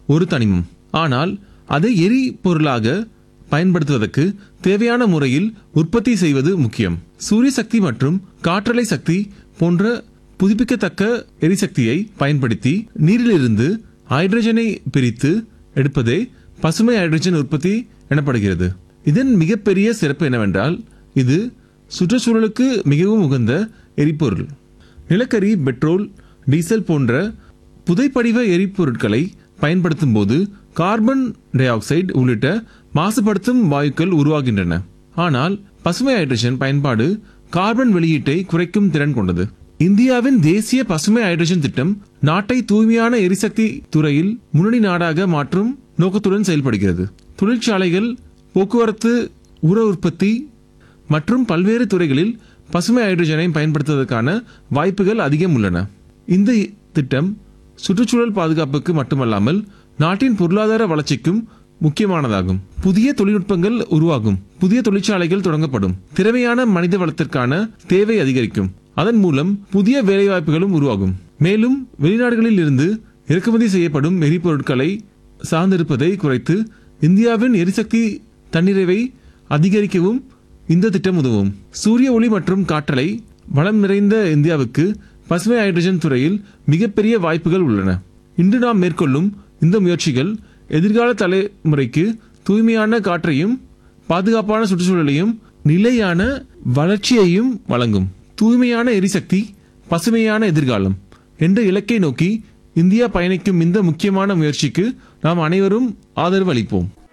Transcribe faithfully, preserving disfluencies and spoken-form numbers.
ஒரு தனிமம். ஆனால் அதை எரிபொருளாக பயன்படுத்துவதற்கு தேவையான முறையில் உற்பத்தி செய்வது முக்கியம். சூரிய சக்தி மற்றும் காற்றலை சக்தி போன்ற புதுப்பிக்கத்தக்க எரிசக்தியை பயன்படுத்தி நீரிலிருந்து ஹைட்ரஜனை பிரித்து எடுப்பதே பசுமை ஹைட்ரஜன் உற்பத்தி எனப்படுகிறது. இதன் மிகப்பெரிய சிறப்பு என்னவென்றால் இது சுற்றுச்சூழலுக்கு மிகவும் உகந்த எரிபொருள். நிலக்கரி, பெட்ரோல், டீசல் போன்ற புதைப்படிவ எரிபொருட்களை பயன்படுத்தும் போது கார்பன் டை ஆக்சைடு உள்ளிட்ட மாசுபடுத்தும் வாயுக்கள் உருவாகின்றன. ஆனால் பசுமை ஹைட்ரஜன் பயன்பாடு கார்பன் வெளியீட்டை குறைக்கும் திறன் கொண்டது. இந்தியாவின் தேசிய பசுமை ஹைட்ரஜன் திட்டம் நாட்டை தூய்மையான எரிசக்தி துறையில் முன்னணி நாடாக மாற்றும் நோக்கத்துடன் செயல்படுகிறது. தொழிற்சாலைகள், போக்குவரத்து, உர உற்பத்தி மற்றும் பல்வேறு துறைகளில் பசுமை ஹைட்ரஜனை பயன்படுத்துவதற்கான வாய்ப்புகள் அதிகம் உள்ளன. இந்த திட்டம் சுற்றுச்சூழல் பாதுகாப்புக்கு மட்டுமல்லாமல் நாட்டின் பொருளாதார வளர்ச்சிக்கும் முக்கியமானதாகும். புதிய தொழில்நுட்பங்கள் உருவாகும், புதிய தொழிற்சாலைகள் தொடங்கப்படும், திறமையான மனித வளத்திற்கான தேவை அதிகரிக்கும். அதன் மூலம் புதிய வேலைவாய்ப்புகளும் உருவாகும். மேலும் வெளிநாடுகளில் இருந்து இறக்குமதி செய்யப்படும் எரிபொருட்களை சார்ந்திருப்பதை குறைத்து இந்தியாவின் எரிசக்தி தன்னிறைவை அதிகரிக்கவும் இந்த திட்டம் உதவும். சூரிய ஒளி மற்றும் காற்றலை வளம் நிறைந்த இந்தியாவுக்கு பசுமை ஹைட்ரஜன் துறையில் மிகப்பெரிய வாய்ப்புகள் உள்ளன. இன்று நாம் மேற்கொள்ளும் இந்த முயற்சிகள் எதிர்கால தலைமுறைக்கு தூய்மையான காற்றையும் பாதுகாப்பான சுற்றுச்சூழலையும் நிலையான வளர்ச்சியையும் வழங்கும். தூய்மையான எரிசக்தி, பசுமையான எதிர்காலம் என்ற இலக்கை நோக்கி இந்தியா பயணிக்கும் இந்த முக்கியமான முயற்சிக்கு நாம் அனைவரும் ஆதரவு அளிப்போம்.